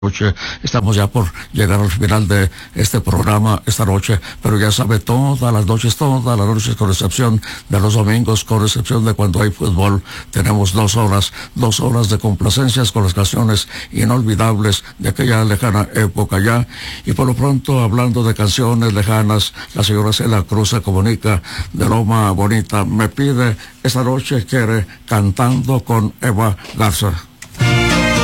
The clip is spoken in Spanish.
noche. Estamos ya por llegar al final de este programa esta noche, pero ya sabe, todas las noches con excepción de los domingos, con excepción de cuando hay fútbol, tenemos 2 horas de complacencias con las canciones inolvidables de aquella lejana época ya. Y por lo pronto, hablando de canciones lejanas, la señora Celia Cruz se comunica de Loma Bonita, me pide esta noche, quiere Cantando con Eva Garza.